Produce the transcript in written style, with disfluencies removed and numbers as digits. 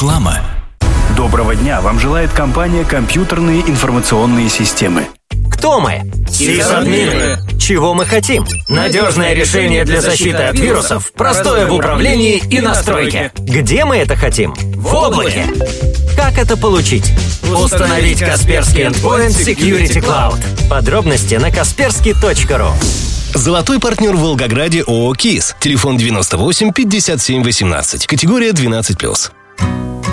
Реклама. Доброго дня! Вам желает компания «Компьютерные информационные системы». Кто мы? Сисадмины. Чего мы хотим? Надежное решение для защиты от вирусов, простое в управлении и настройке. Где мы это хотим? В облаке. Как это получить? Установить Kaspersky Endpoint Security Cloud. Подробности на kaspersky.ru. Золотой партнер в Волгограде ООО «КИС». Телефон 98 57 18. Категория 12+.